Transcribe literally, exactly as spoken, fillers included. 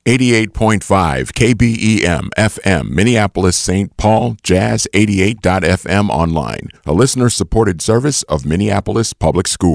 eighty-eight point five K B E M F M, Minneapolis, Saint Paul, Jazz eighty-eight dot F M online, a listener-supported service of Minneapolis Public Schools.